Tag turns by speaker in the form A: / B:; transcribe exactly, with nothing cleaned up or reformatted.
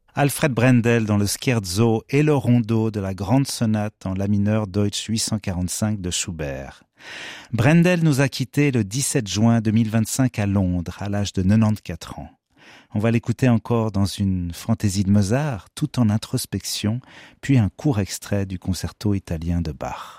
A: Alfred Brendel dans le scherzo et le rondo de la grande sonate en la mineur Deutsch huit cent quarante-cinq de Schubert. Brendel nous a quittés le dix-sept juin deux mille vingt-cinq à Londres, à l'âge de quatre-vingt-quatorze ans. On va l'écouter encore dans une fantaisie de Mozart, tout en introspection, puis un court extrait du concerto italien de Bach.